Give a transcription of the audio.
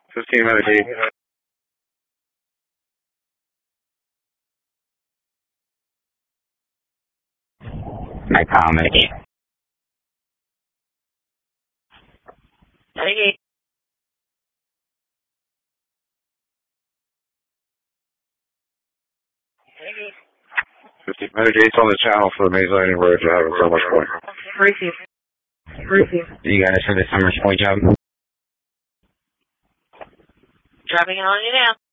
15 minutes. My call, Medicaid. Medicaid. 15 Medicaid's on the channel for the Maze Landing Road to have a Summers Point. Receive. You guys for the Summers Point job? Dropping it on you now.